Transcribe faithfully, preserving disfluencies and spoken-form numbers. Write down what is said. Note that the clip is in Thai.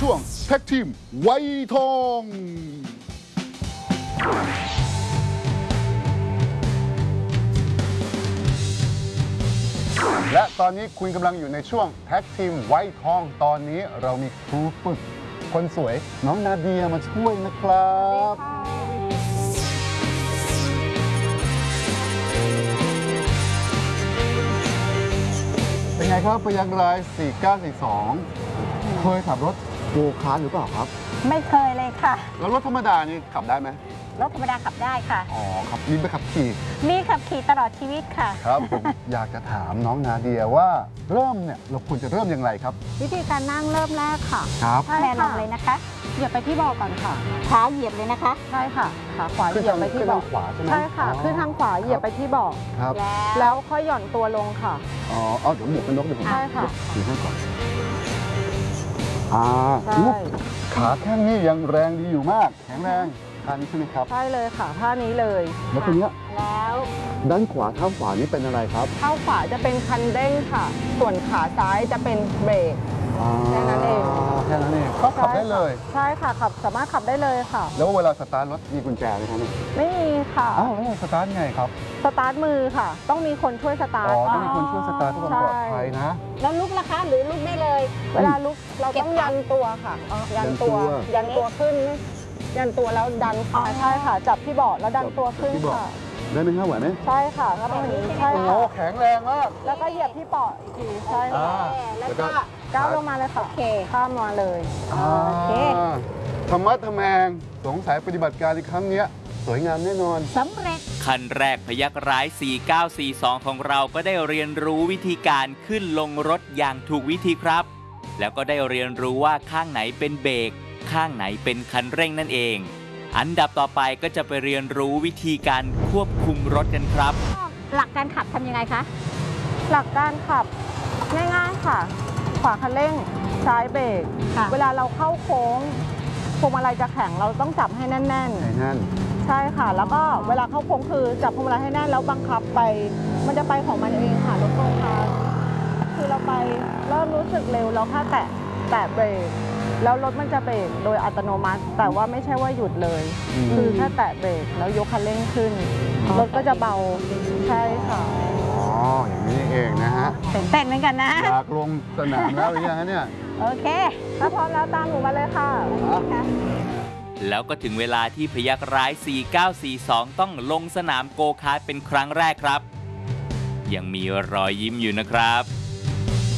ช่วงแท็กทีมไวทอง และตอนนี้คุณกำลังอยู่ในช่วงแท็กทีมไวทองตอนนี้เรามีครูฝึกคนสวยน้องนาเดียมาช่วยนะครับเป็นไงครับพยัคฆ์ร้ายสี่เก้าสี่สองเคยขับรถโกคาร์ทหรือเปล่าครับไม่เคยเลยค่ะแล้วรถธรรมดานี่ขับได้ไหมรถธรรมดาขับได้ค่ะอ๋อขับมีไปขับขี่มีขับขี่ตลอดชีวิตค่ะครับผม อยากจะถามน้องนาเดียว่าเริ่มเนี่ยเราควรจะเริ่มอย่างไรครับวิธีการนั่งเริ่มแรกค่ะครับแม่ลองเลยนะคะเหยียบไปที่เบาะก่อนค่ะขาเหยียบเลยนะคะใช่ค่ะขาขวาเหยียบไปที่เบาะขวาใช่ไหมใช่ค่ะขึ้นทางขวาเหยียบไปที่เบาะครับแล้วค่อยหย่อนตัวลงค่ะอ๋อเอาเดี๋ยวหมวกกันน็อกเดี๋ยวผมใช่ค่ะถือให้ก่อนอ่าขาแค่นี้ยังแรงดีอยู่มากแข็งแรงท่านี้ใช่ไหมครับใช่เลยค่ะท่านี้เลยแล้วตรงนี้แล้วด้านขวาเท้าขวานี้เป็นอะไรครับเท้าขวาจะเป็นคันเร่งค่ะส่วนขาซ้ายจะเป็นเบรกแค่นั้นเองแค่นั้นเองเขาขับได้เลยใช่ค่ะขับสามารถขับได้เลยค่ะแล้วเวลาสตาร์ทรถมีกุญแจไหมครับไม่มีค่ะอ้าวแล้วสตาร์ทไงครับสตาร์ทมือค่ะต้องมีคนช่วยสตาร์ทอ๋อต้องมีคนช่วยสตาร์ทเพื่อความปลอดภัยนะแล้วลุกล่ะคะหรือลุกได้เลยเวลาลุกเราต้องยันตัวค่ะยันตัวยันตัวขึ้นยันตัวแล้วดันขาใช่ค่ะจับที่เบาะแล้วดันตัวขึ้นค่ะได้ไหมครับไหวไหมใช่ค่ะก็ต้องอย่างนี้ใช่ค่ะโอ้แข็งแรงมากแล้วก็เหยียบที่เบาะอีกทีใช่ค่ะแล้วก็ก้าวลงมาเลยค่ะโอเคข้ามมาเลยโอเคธรรมะธรรมแมงสงสัยปฏิบัติการในครั้งนี้สวยงามแน่นอนสำเร็จขั้นแรกพยัคฆ์ร้ายสี่เก้าสี่สองของเราก็ได้เรียนรู้วิธีการขึ้นลงรถอย่างถูกวิธีครับแล้วก็ได้เรียนรู้ว่าข้างไหนเป็นเบรกข้างไหนเป็นคันเร่งนั่นเองอันดับต่อไปก็จะไปเรียนรู้วิธีการควบคุมรถกันครับหลักการขับทำยังไงคะหลักการขับง่ายๆค่ะขวาคันเร่งซ้ายเบรกเวลาเราเข้าโค้งพวงมาลัยจะแข็งเราต้องจับให้แน่นๆแน่นใช่ค่ะแล้วก็เวลาเข้าโค้งคือจับพวงมาลัยให้แน่นแล้วบังคับไปมันจะไปของมันเองค่ะรถโกคาร์ทคือเราไปเริ่มรู้สึกเร็วเราแค่แตะแตะเบรกแล้วรถมันจะเบรกโดยอัตโนมัติแต่ว่าไม่ใช่ว่าหยุดเลยคือแค่แตะเบรกแล้วยกคันเร่งขึ้นรถก็จะเบาใช่ค่ะอ๋ออย่างนี้เองนะฮะตื่นเต้นเหมือนกันนะอยากลงสนามแล้วหรือยังเนี่ยโอเคถ้าพร้อมแล้วตามหนูมาเลยค่ะแล้วก็ถึงเวลาที่พยัคฆ์ร้ายสี่เก้าสี่สองต้องลงสนามโกคาร์ทเป็นครั้งแรกครับยังมีรอยยิ้มอยู่นะครับ